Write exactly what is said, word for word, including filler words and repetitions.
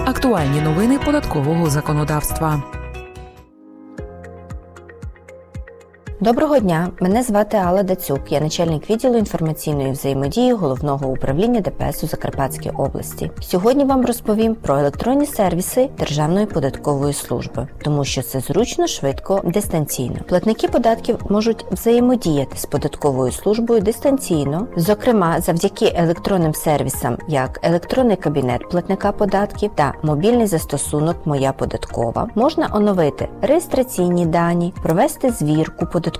Актуальні новини податкового законодавства. Доброго дня, мене звати Алла Дацюк, я начальник відділу інформаційної взаємодії Головного управління Де Пе Ес у Закарпатській області. Сьогодні вам розповім про електронні сервіси Державної податкової служби, тому що це зручно, швидко, дистанційно. Платники податків можуть взаємодіяти з податковою службою дистанційно, зокрема завдяки електронним сервісам, як електронний кабінет платника податків та мобільний застосунок «Моя податкова». Можна оновити реєстраційні дані, провести звірку податкової